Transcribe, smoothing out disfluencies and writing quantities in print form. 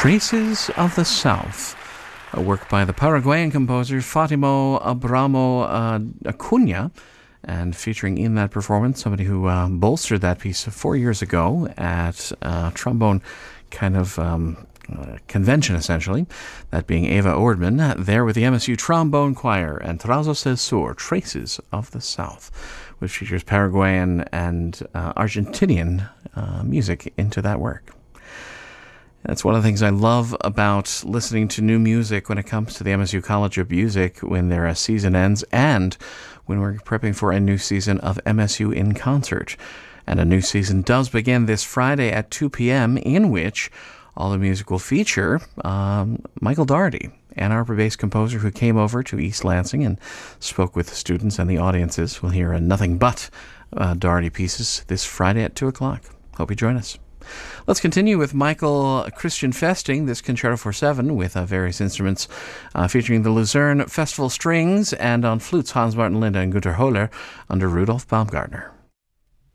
Traces of the South, a work by the Paraguayan composer Fátimo Abramo Acuna, and featuring in that performance somebody who bolstered that piece 4 years ago at a trombone kind of convention, essentially, that being Eva Ordman, there with the MSU Trombone Choir and Trazos del Sur, Traces of the South, which features Paraguayan and Argentinian music into that work. That's one of the things I love about listening to new music when it comes to the MSU College of Music when their season ends and when we're prepping for a new season of MSU in Concert. And a new season does begin this Friday at 2 p.m. in which all the music will feature Michael Doherty, Ann Arbor-based composer who came over to East Lansing and spoke with the students and the audiences. We'll hear nothing but Doherty pieces this Friday at 2 o'clock. Hope you join us. Let's continue with Michael Christian Festing, this Concerto for Seven with various instruments featuring the Luzerne Festival Strings and on flutes Hans Martin Linde and Günter Höhler under Rudolf Baumgartner.